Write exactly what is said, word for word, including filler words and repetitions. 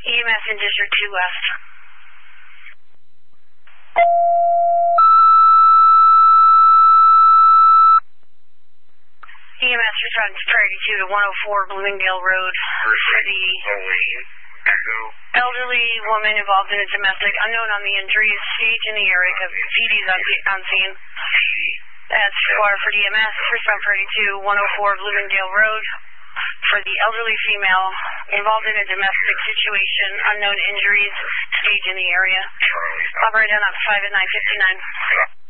E M S in District two West. E M S response priority two to one oh four Bloomingdale Road for the elderly woman involved in a domestic, unknown on the injuries, stage in the area of P D's on, on scene. That's Waterford E M S, response priority two, one oh four Bloomingdale Road for the elderly female involved in a domestic situation, unknown injuries, stage in the area. Operator on five at nine fifty-nine.